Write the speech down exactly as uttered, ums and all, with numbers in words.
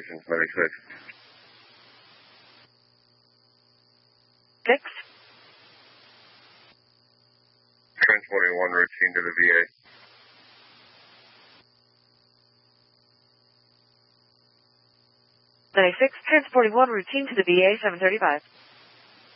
operations, medic six. Six. Transporting one routine to the V A. ninety-six, transporting one routine to the V A, seven thirty-five.